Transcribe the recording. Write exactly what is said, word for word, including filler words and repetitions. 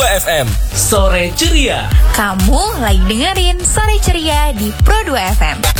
dua F M, Sore Ceria. Kamu lagi dengerin Sore Ceria di Pro dua F M.